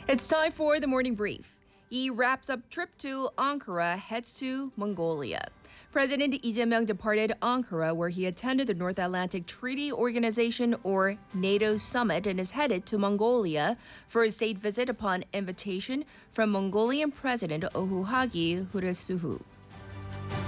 It's time for the morning brief. Lee wraps up trip to Ankara, heads to Mongolia. President Lee Jae-myung departed Ankara, where he attended the North Atlantic Treaty Organization, or NATO summit, and is headed to Mongolia for a state visit upon invitation from Mongolian President Ohuhagi Hurisuhu.